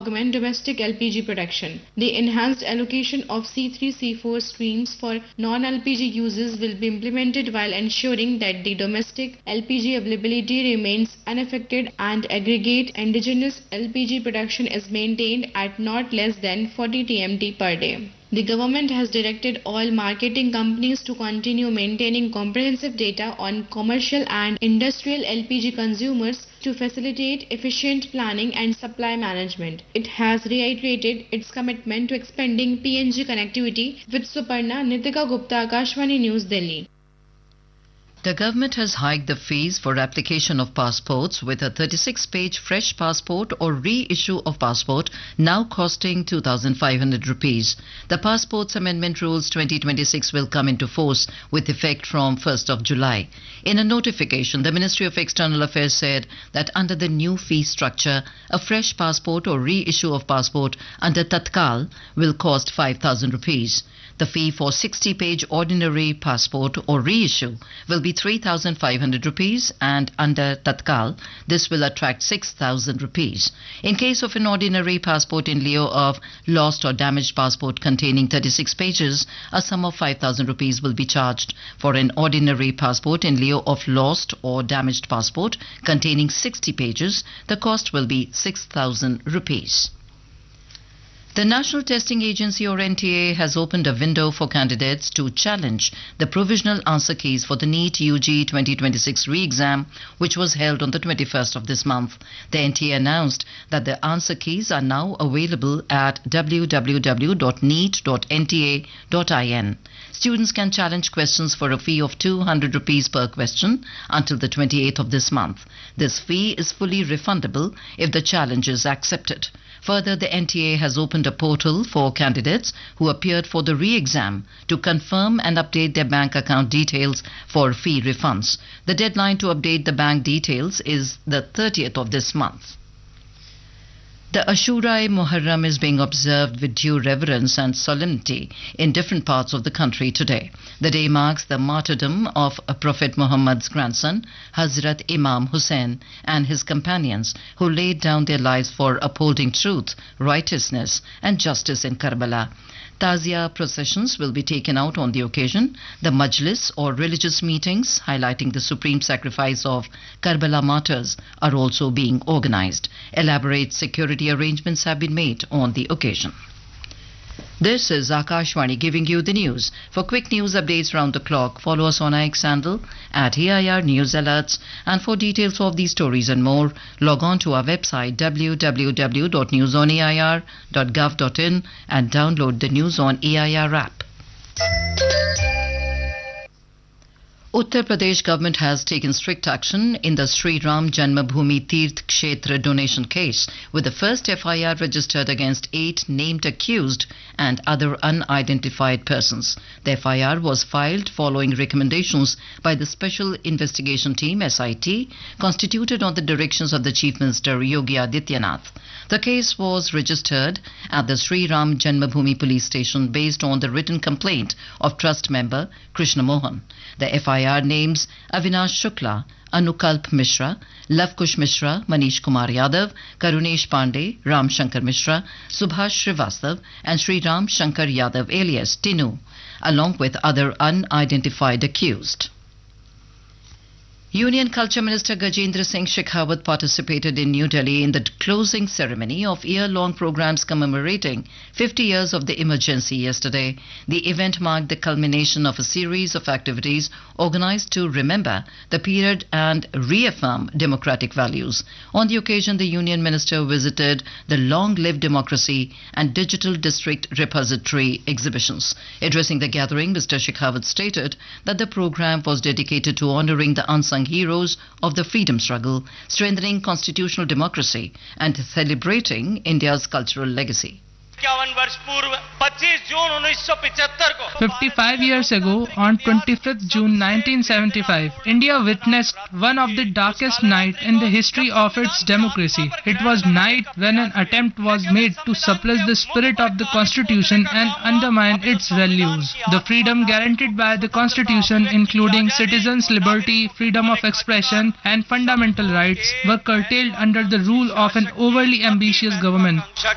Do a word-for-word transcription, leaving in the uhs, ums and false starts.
augment domestic L P G production. The enhanced allocation of C three C four streams for non-L P G uses will be implemented while ensuring that the domestic L P G availability remains unaffected and aggregate indigenous L P G production is maintained at not less than forty T M T per day. The government has directed oil marketing companies to continue maintaining comprehensive data on commercial and industrial L P G consumers to facilitate efficient planning and supply management. It has reiterated its commitment to expanding P N G connectivity. With Suparna, Nitika Gupta, Akashvani News, Delhi. The government has hiked the fees for application of passports, with a thirty-six page fresh passport or reissue of passport now costing two thousand five hundred rupees. The Passports Amendment Rules twenty twenty-six will come into force with effect from first of July. In a notification, the Ministry of External Affairs said that under the new fee structure, a fresh passport or reissue of passport under Tatkal will cost five thousand rupees. The fee for sixty page ordinary passport or reissue will be three thousand five hundred rupees, and under Tatkal this will attract six thousand rupees. In case of an ordinary passport in lieu of lost or damaged passport containing thirty-six pages, a sum of five thousand rupees will be charged. For an ordinary passport in lieu of lost or damaged passport containing sixty pages, the cost will be six thousand rupees. The National Testing Agency, or N T A, has opened a window for candidates to challenge the provisional answer keys for the NEET U G twenty twenty-six re-exam, which was held on the twenty-first of this month. The N T A announced that the answer keys are now available at w w w dot neet dot n t a dot in. Students can challenge questions for a fee of two hundred rupees per question until the twenty-eighth of this month. This fee is fully refundable if the challenge is accepted. Further, the N T A has opened a portal for candidates who appeared for the re-exam to confirm and update their bank account details for fee refunds. The deadline to update the bank details is the thirtieth of this month. The Ashura Muharram is being observed with due reverence and solemnity in different parts of the country today. The day marks the martyrdom of Prophet Muhammad's grandson, Hazrat Imam Hussain, and his companions who laid down their lives for upholding truth, righteousness, and justice in Karbala. Tazia processions will be taken out on the occasion. The majlis, or religious meetings highlighting the supreme sacrifice of Karbala martyrs, are also being organized. Elaborate security arrangements have been made on the occasion. This is Akashvani giving you the news. For quick news updates round the clock, follow us on our X handle at A I R News Alerts. And for details of these stories and more, log on to our website w w w dot news on a i r dot gov dot in and download the News on A I R app. Uttar Pradesh government has taken strict action in the Sri Ram Janmabhoomi Tirth Kshetra donation case, with the first F I R registered against eight named accused and other unidentified persons. The F I R was filed following recommendations by the Special Investigation Team S I T, constituted on the directions of the Chief Minister Yogi Adityanath. The case was registered at the Sri Ram Janmabhoomi police station based on the written complaint of trust member Krishna Mohan. The F I R names Avinash Shukla, Anukalp Mishra, Lavkush Mishra, Manish Kumar Yadav, Karunesh Pandey, Ram Shankar Mishra, Subhash Srivastav, and Sri Ram Shankar Yadav alias Tinu, along with other unidentified accused. Union Culture Minister Gajendra Singh Shekhawat participated in New Delhi in the closing ceremony of year-long programs commemorating fifty years of the emergency yesterday. The event marked the culmination of a series of activities organized to remember the period and reaffirm democratic values. On the occasion, the Union Minister visited the Long Live Democracy and Digital District Repository exhibitions. Addressing the gathering, Mister Shekhawat stated that the program was dedicated to honoring the unsung heroes of the freedom struggle, strengthening constitutional democracy, and celebrating India's cultural legacy. fifty-five years ago, on twenty-fifth June nineteen seventy-five, India witnessed one of the darkest nights in the history of its democracy. It was night when an attempt was made to suppress the spirit of the Constitution and undermine its values. The freedom guaranteed by the Constitution, including citizens' liberty, freedom of expression, and fundamental rights, were curtailed under the rule of an overly ambitious government.